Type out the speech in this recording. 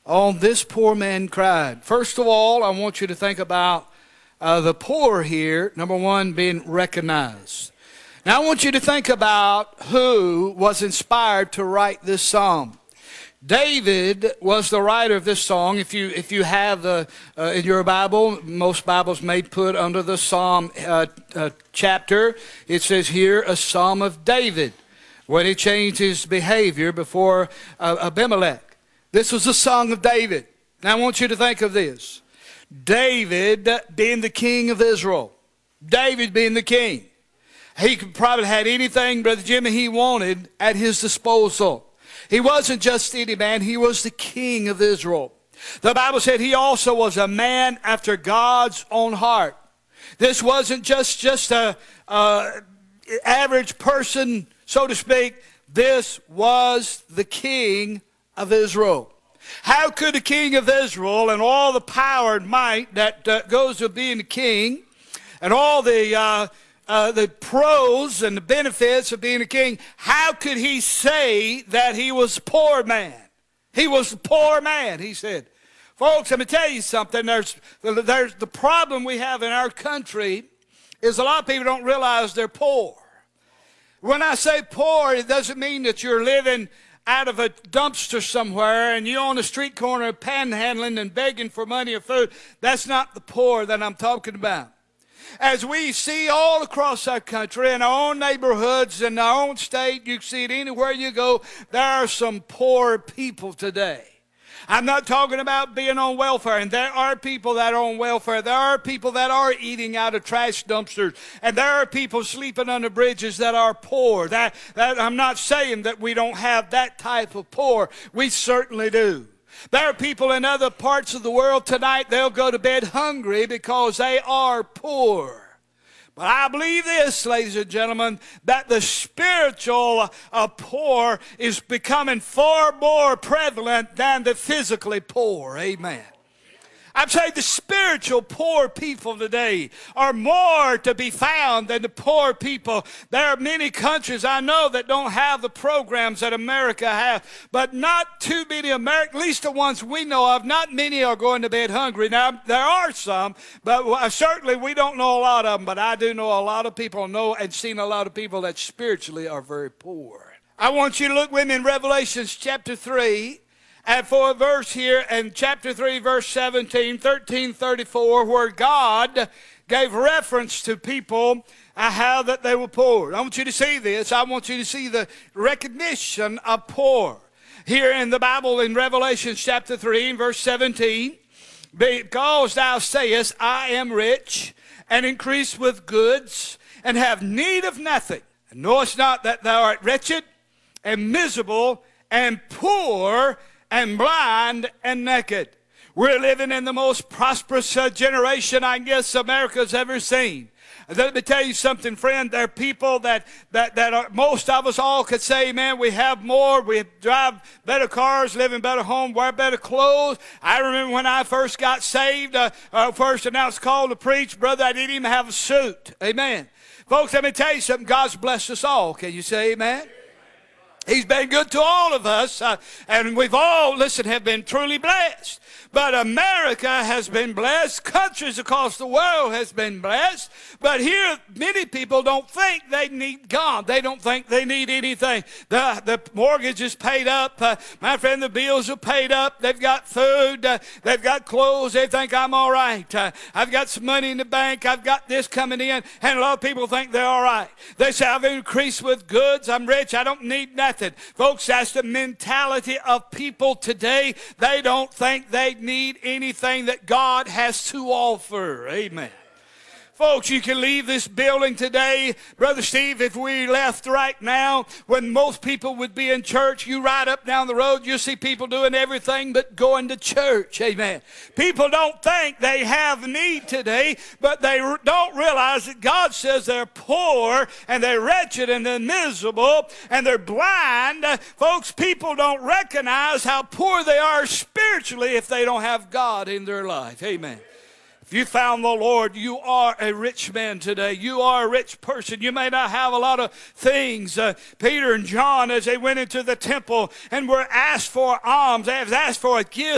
on This Poor Man Cried. First of all, I want you to think about the poor here, number one, being recognized. Now I want you to think about who was inspired to write this psalm. David was the writer of this song. If you have in your Bible, most Bibles may put under the psalm chapter, it says here, a psalm of David, when he changed his behavior before Abimelech. This was a song of David. Now I want you to think of this. David being the king of Israel. David being the king. He could probably had anything, Brother Jimmy, he wanted at his disposal. He wasn't just any man, he was the king of Israel. The Bible said he also was a man after God's own heart. This wasn't just a average person, so to speak. This was the king of Israel. How could the king of Israel and all the power and might that goes with being the king and all the pros and the benefits of being a king, how could he say that he was a poor man? He was a poor man, he said. Folks, let me tell you something. There's the problem we have in our country is a lot of people don't realize they're poor. When I say poor, it doesn't mean that you're living out of a dumpster somewhere and you're on the street corner panhandling and begging for money or food. That's not the poor that I'm talking about. As we see all across our country, in our own neighborhoods, in our own state, you see it anywhere you go, there are some poor people today. I'm not talking about being on welfare, and there are people that are on welfare. There are people that are eating out of trash dumpsters, and there are people sleeping under bridges that are poor. That I'm not saying that we don't have that type of poor. We certainly do. There are people in other parts of the world tonight, they'll go to bed hungry because they are poor. But I believe this, ladies and gentlemen, that the spiritual poor is becoming far more prevalent than the physically poor. Amen. I'd say the spiritual poor people today are more to be found than the poor people. There are many countries I know that don't have the programs that America has, but not too many Americans, at least the ones we know of, not many are going to bed hungry. Now, there are some, but certainly we don't know a lot of them, but I do know a lot of people know and seen a lot of people that spiritually are very poor. I want you to look with me in Revelation chapter 3. And for a verse here in chapter 3, verse 17, 1334, where God gave reference to people how that they were poor. I want you to see this. I want you to see the recognition of poor. Here in the Bible in Revelation chapter 3, verse 17, because thou sayest, I am rich, and increase with goods, and have need of nothing. And knowest not that thou art wretched, and miserable, and poor, and blind and naked. We're living in the most prosperous generation I guess America's ever seen. Let me tell you something, friend. There are people that are, most of us all could say, man, we have more, we drive better cars, live in better homes, wear better clothes. I remember when I first got saved, first announced call to preach, brother, I didn't even have a suit. Amen. Folks, let me tell you something. God's blessed us all. Can you say amen? He's been good to all of us, and we've all, listen, have been truly blessed. But America has been blessed. Countries across the world has been blessed. But here, many people don't think they need God. They don't think they need anything. The mortgage is paid up. My friend, the bills are paid up. They've got food. They've got clothes. They think I'm all right. I've got some money in the bank. I've got this coming in. And a lot of people think they're all right. They say, I've increased with goods. I'm rich. I don't need nothing. Folks, that's the mentality of people today. They don't think they need anything that God has to offer. Amen. Folks, you can leave this building today. Brother Steve, if we left right now, when most people would be in church, you ride up down the road, you see people doing everything but going to church. Amen. People don't think they have need today, but they don't realize that God says they're poor and they're wretched and they're miserable and they're blind. Folks, people don't recognize how poor they are spiritually if they don't have God in their life. Amen. If you found the Lord, you are a rich man today. You are a rich person. You may not have a lot of things. Peter and John, as they went into the temple and were asked for alms, they was asked for a gift.